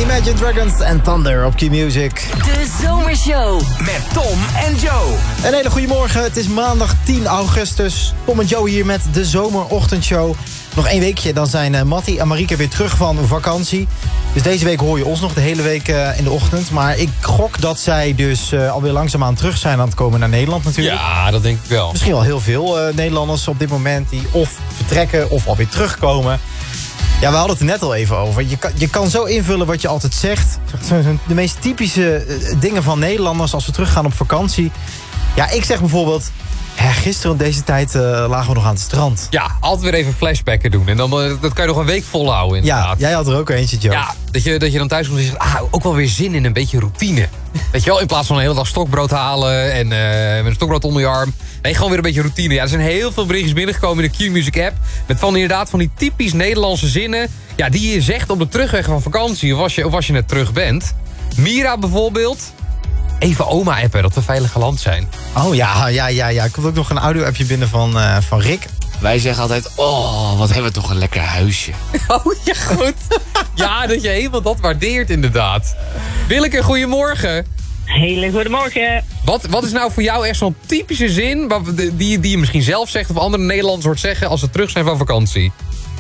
Imagine Dragons en Thunder op Q-Music. De Zomershow met Tom en Joe. Een hele goede morgen. Het is maandag 10 augustus. Tom en Joe hier met de Zomerochtendshow. Nog 1 weekje, dan zijn Mattie en Marieke weer terug van vakantie. Dus deze week hoor je ons nog de hele week in de ochtend. Maar ik gok dat zij dus alweer langzaamaan terug zijn aan het komen naar Nederland natuurlijk. Ja, dat denk ik wel. Misschien wel heel veel Nederlanders op dit moment die of vertrekken of alweer terugkomen. Ja, we hadden het er net al even over. Je kan zo invullen wat je altijd zegt. De meest typische dingen van Nederlanders als we teruggaan op vakantie. Ja, ik zeg bijvoorbeeld... gisteren op deze tijd lagen we nog aan het strand. Ja, altijd weer even flashbacken doen. En dan, dat kan je nog een week volhouden inderdaad. Ja, jij had er ook eentje, Joe. Ja, dat je dan thuis komt en zegt... ook wel weer zin in een beetje routine. Weet je wel, in plaats van een hele dag stokbrood halen... en met een stokbrood onder je arm. Nee, gewoon weer een beetje routine. Ja, er zijn heel veel berichtjes binnengekomen in de Q-Music app... met inderdaad van die typisch Nederlandse zinnen... ja, die je zegt op de terugweg van vakantie... of als je net terug bent. Mira bijvoorbeeld... even oma appen, dat we veilig geland zijn. Oh ja. Er komt ook nog een audio-appje binnen van Rick. Wij zeggen altijd, oh, wat hebben we toch een lekker huisje. Oh, ja, goed. Ja, dat je helemaal dat waardeert inderdaad. Willeke, goedemorgen. Hele goedemorgen. Wat is nou voor jou echt zo'n typische zin... die je misschien zelf zegt of andere Nederlanders hoort zeggen... als ze terug zijn van vakantie?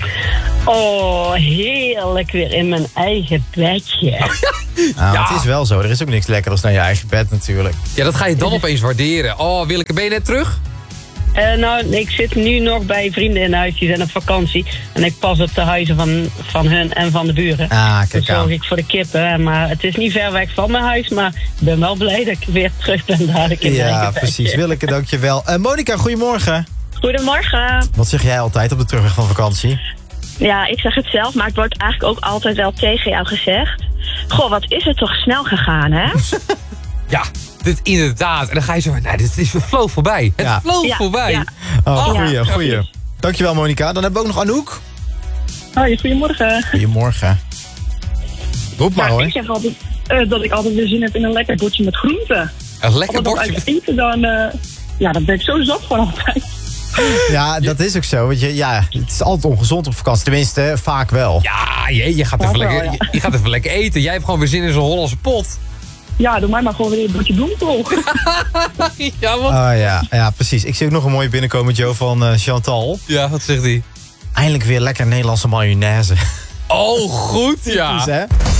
Oh, heerlijk weer in mijn eigen bedje. Nou, Ja. Het is wel zo. Er is ook niks lekkerder dan je eigen bed natuurlijk. Ja, dat ga je dan opeens waarderen. Oh, Willeke, ben je net terug? Nou, ik zit nu nog bij vrienden in huis. Die zijn op vakantie. En ik pas op de huizen van hun en van de buren. Kijk Dus zorg aan. ik voor de kippen. Maar het is niet ver weg van mijn huis. Maar ik ben wel blij dat ik weer terug ben dadelijk in mijn Ja, eigen bedje. precies. Willeke, dankjewel. Monica, goedemorgen. Goedemorgen. Wat zeg jij altijd op de terugweg van vakantie? Ja, ik zeg het zelf, maar het wordt eigenlijk ook altijd wel tegen jou gezegd. Goh, wat is het toch snel gegaan, hè? Ja, dit inderdaad. En dan ga je zo... Nou, dit is vloog voorbij. Het vloog Ja, voorbij. ja. Oh, goeie. precies. Dankjewel, Monica. Dan hebben we ook nog Anouk. Hoi, goedemorgen. Goedemorgen. Roep maar, hoor. Ik zeg altijd dat ik altijd weer zin heb in een lekker bordje met groenten. Een lekker Als ik bordje. uit eten, dan ben ik zo zat van altijd. Ja, dat is ook zo. Want het is altijd ongezond op vakantie. Tenminste, vaak wel. Ja, je gaat even lekker eten. Jij hebt gewoon weer zin in zo'n Hollandse pot. Ja, doe mij maar gewoon weer een bordje bloemkool. Ja, wat? Ja, precies. Ik zie ook nog een mooie binnenkomen, Joe, van Chantal. Ja, wat zegt hij? Eindelijk weer lekker Nederlandse mayonaise. Oh, goed, ja. Typisch, hè?